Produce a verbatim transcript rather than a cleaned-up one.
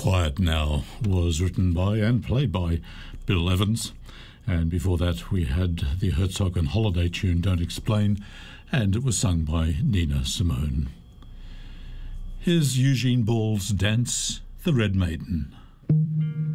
Quiet Now was written by and played by Bill Evans. And before that, we had the Herzog and Holiday tune, Don't Explain, and it was sung by Nina Simone. Here's Eugene Ball's Dance, The Red Maiden.